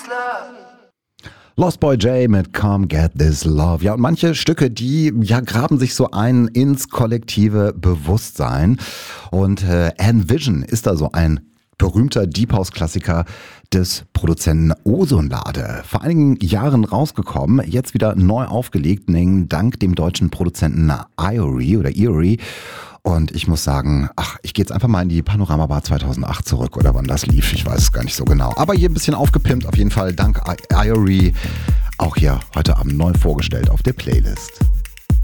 Lost Boy J mit Come Get This Love. Ja, und manche Stücke, die graben sich so ein ins kollektive Bewusstsein. Und Envision ist da so ein berühmter Deep House Klassiker des Produzenten Ozonlade. Vor einigen Jahren rausgekommen, jetzt wieder neu aufgelegt, dank dem deutschen Produzenten Iori. Und ich muss sagen, ich gehe jetzt einfach mal in die Panorama Bar 2008 zurück oder wann das lief, ich weiß es gar nicht so genau. Aber hier ein bisschen aufgepimpt, auf jeden Fall dank Iori. Auch hier heute Abend neu vorgestellt auf der Playlist.